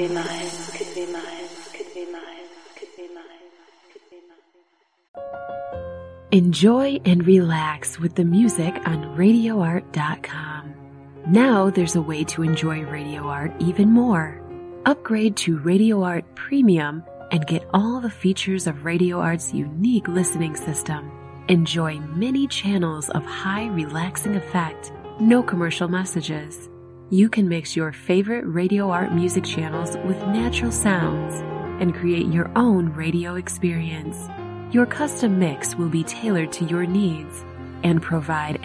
be mine, could be mine, could be mine, could be mine, could be mine. Enjoy and relax with the music on RadioArt.com. Now there's a way to enjoy Radio Art even more. Upgrade to Radio Art Premium and get all the features of Radio Art's unique listening system. Enjoy many channels of high relaxing effect, no commercial messages. You can mix your favorite Radio Art music channels with natural sounds and create your own radio experience. Your custom mix will be tailored to your needs and provide